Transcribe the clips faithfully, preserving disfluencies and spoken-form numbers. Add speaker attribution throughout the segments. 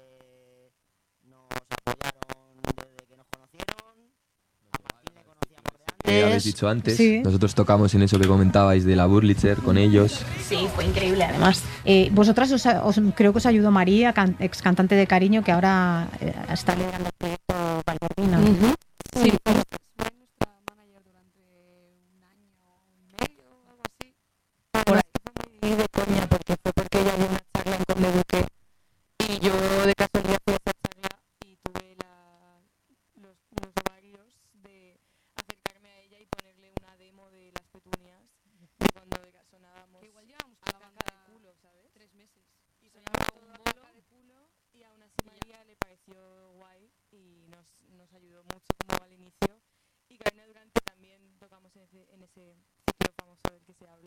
Speaker 1: eh, nos apoyaron desde que nos conocieron. A Martín le conocíamos de antes.
Speaker 2: Que habéis dicho antes,
Speaker 3: Sí.
Speaker 2: nosotros tocamos en eso que comentabais de la Wurlitzer con ellos.
Speaker 3: Sí, fue increíble además. Eh, vosotras, os, os- creo que os ayudó María, can- ex cantante de Cariño, que ahora eh, está liderando el proyecto Valverina.
Speaker 4: Ujú.
Speaker 5: Sí, fue nuestra manager durante un año y medio o algo así.
Speaker 4: Por ahí fue muy de coña porque fue porque ella dio una charla en Conde Duque y yo de casualidad fui a esa charla y tuve la, los, los ovarios de acercarme a ella y ponerle una demo de Las Petunias de cuando era- sonábamos
Speaker 5: Que igual llevábamos
Speaker 4: a
Speaker 5: con la
Speaker 4: caca
Speaker 5: banda
Speaker 4: de culo, ¿sabes?
Speaker 5: tres meses.
Speaker 4: Y sonaba todo a caca de culo y aún así María le pareció guay y nos, nos ayudó mucho como al inicio. Y Carolina Durante también tocamos en ese, en ese ciclo famoso del que se habla.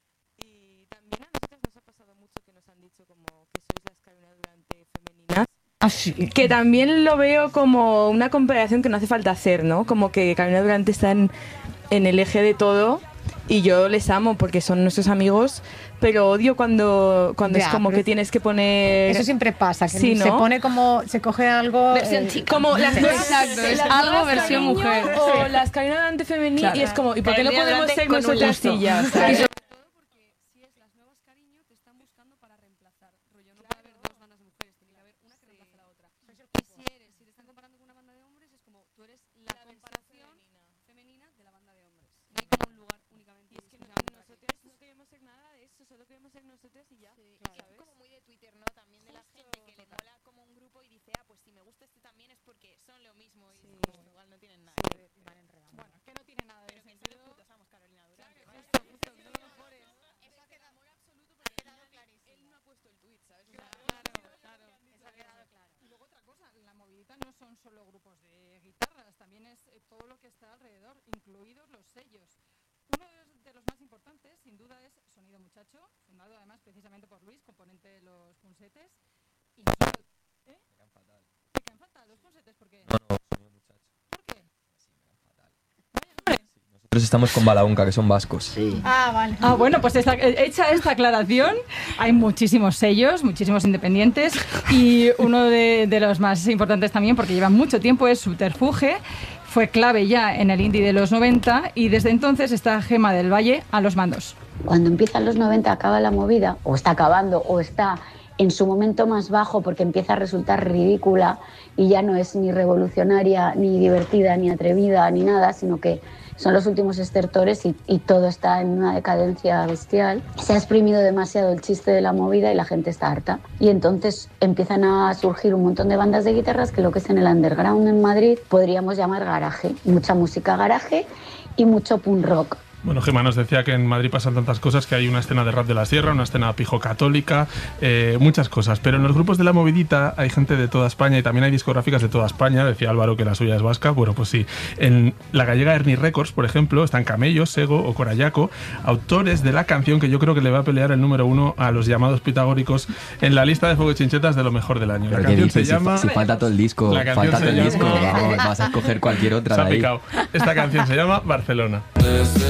Speaker 4: Y también a nosotros nos ha pasado mucho que nos han dicho como que sois las Carolina Durante femeninas.
Speaker 3: Ah, sí.
Speaker 4: Que también lo veo como una comparación que no hace falta hacer, ¿no? Como que Carolina Durante está en, en el eje de todo y yo les amo porque son nuestros amigos, pero odio cuando, cuando
Speaker 3: Ya,
Speaker 4: es como
Speaker 3: pero
Speaker 4: que tienes que poner...
Speaker 3: Eso siempre pasa, que
Speaker 4: Sí,
Speaker 3: se
Speaker 4: ¿no?
Speaker 3: pone como, se coge algo...
Speaker 5: Versión
Speaker 3: eh,
Speaker 5: chica.
Speaker 4: Como las nuevas,
Speaker 5: Exacto, es
Speaker 4: las
Speaker 5: algo
Speaker 4: nuevas
Speaker 5: versión
Speaker 4: cariño
Speaker 5: mujer.
Speaker 4: o las Carolina Durante femenil
Speaker 5: Claro.
Speaker 4: y es como, ¿y por qué no
Speaker 5: Carolina
Speaker 4: podemos
Speaker 5: Durante
Speaker 4: ser
Speaker 5: con un
Speaker 4: nosotras
Speaker 5: gusto.
Speaker 4: y ya?
Speaker 5: Y
Speaker 4: ¿sabes?
Speaker 5: sobre todo porque si es las nuevas cariño te están buscando para reemplazar. Rollo, no puede haber dos bandas de mujeres, tiene que haber una que reemplace a la otra. Y si eres, si te están comparando con una banda de hombres, es como tú eres la,
Speaker 4: La versión
Speaker 5: comparación
Speaker 4: femenina.
Speaker 5: femenina de la banda de hombres. No hay como un lugar únicamente.
Speaker 4: Y es que no-
Speaker 5: exclusivamente para
Speaker 4: nosotras no queremos ser nada de eso, solo queremos ser nosotras y ya.
Speaker 6: Sí,
Speaker 4: ¿sabes?
Speaker 6: y que es como muy de Twitter, ¿no? También de la
Speaker 4: Justo,
Speaker 6: gente que le
Speaker 4: total.
Speaker 6: mola como un grupo y dice, ah, pues si me gusta este también es porque son lo mismo y
Speaker 4: Sí.
Speaker 6: es como, igual no tienen nada que ver.
Speaker 5: Bueno, que no tiene nada de
Speaker 6: Pero que
Speaker 5: sentido.
Speaker 6: son los putos amos Carolina Durante.
Speaker 4: Claro,
Speaker 6: ¿vale?
Speaker 4: justo, justo, que son los mejores.
Speaker 6: Eso ha quedado muy absoluto porque ha quedado clarísimo.
Speaker 4: Él no ha puesto el tweet, ¿sabes? O sea,
Speaker 6: Claro, claro, eso ha quedado claro.
Speaker 5: Y luego otra cosa, la movidita no son solo grupos de guitarras, también es eh, todo lo que está alrededor, incluidos los sellos. Uno de los, de los más importantes, sin duda, es Sonido Muchacho, fundado además precisamente por Luis, componente de los Punsetes. Y no solo... ¿Eh?
Speaker 2: Me caen fatal.
Speaker 5: ¿Te caen fatal los Punsetes? ¿Por qué?
Speaker 2: No, no, sonido muchacho.
Speaker 5: ¿Por qué?
Speaker 2: Sí, me caen fatal. Sí, nosotros estamos con Balaunca, que son vascos.
Speaker 1: Sí.
Speaker 3: Ah, vale.
Speaker 7: Ah, bueno, pues esta- eh, hecha esta aclaración, hay muchísimos sellos, muchísimos independientes y uno de, de los más importantes también, porque lleva mucho tiempo, es Subterfuge. Fue clave ya en el indie de los noventa y desde entonces está Gema del Valle a los mandos.
Speaker 8: Cuando empiezan los noventa acaba la movida, o está acabando, o está en su momento más bajo porque empieza a resultar ridícula y ya no es ni revolucionaria, ni divertida, ni atrevida, ni nada, sino que son los últimos estertores y, y todo está en una decadencia bestial. Se ha exprimido demasiado el chiste de la movida y la gente está harta. Y entonces empiezan a surgir un montón de bandas de guitarras que lo que es en el underground en Madrid podríamos llamar garaje. Mucha música garaje y mucho punk rock.
Speaker 9: Bueno, Gemma nos decía que en Madrid pasan tantas cosas, que hay una escena de rap de la sierra, una escena pijo católica, eh, muchas cosas. Pero en los grupos de la movidita hay gente de toda España y también hay discográficas de toda España. Decía Álvaro que la suya es vasca. Bueno, pues sí. En la gallega Ernie Records, por ejemplo, están Camello, Sego o Corayaco, autores de la canción que yo creo que le va a pelear el número uno a los llamados pitagóricos en la lista de Fuego y Chinchetas de lo mejor del año. La
Speaker 2: Pero ¿qué
Speaker 9: canción
Speaker 2: dices?
Speaker 9: se llama...
Speaker 2: Si, si falta todo el disco,
Speaker 9: La canción
Speaker 2: falta
Speaker 9: se
Speaker 2: todo el disco,
Speaker 9: llama-
Speaker 2: vamos, vas a escoger cualquier otra
Speaker 9: Se ha
Speaker 2: de ahí.
Speaker 9: picado. Esta canción se llama Barcelona.
Speaker 10: Desde